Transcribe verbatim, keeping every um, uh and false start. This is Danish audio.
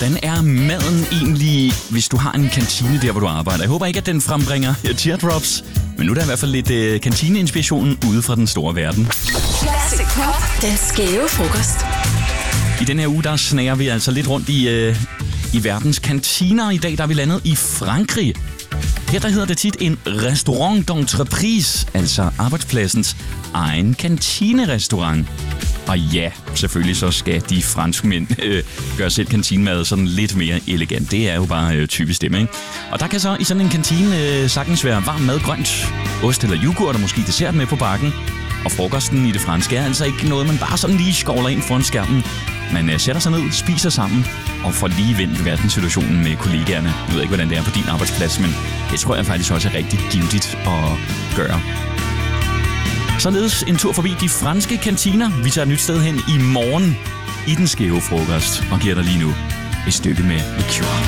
hvordan er maden egentlig, hvis du har en kantine der, hvor du arbejder? Jeg håber ikke, at den frembringer teardrops, men nu er der i hvert fald lidt øh, kantineinspiration ude fra den store verden. Classic Pop. Den skæve frokost. I den her uge, der snager vi altså lidt rundt i, øh, i verdens kantiner. I dag der er vi landet i Frankrig. Her der hedder det tit en restaurant d'entreprise, altså arbejdspladsens egen kantinerestaurant. Og ja, selvfølgelig så skal de franskmænd øh, gøre selv kantinemad sådan lidt mere elegant. Det er jo bare øh, typisk dem, ikke? Og der kan så i sådan en kantine øh, sagtens være varm mad, grønt, ost eller yoghurt og måske dessert med på bakken. Og frokosten i det franske er altså ikke noget, man bare sådan lige skovler ind foran skærmen. Man øh, sætter sig ned, spiser sammen og får lige vendt verdenssituationen med kollegaerne. Jeg ved ikke, hvordan det er på din arbejdsplads, men det tror jeg faktisk også er rigtig givtigt at gøre. Således en tur forbi de franske kantiner. Vi tager et nyt sted hen i morgen i den skæve frokost og giver dig lige nu et stykke med liqueur.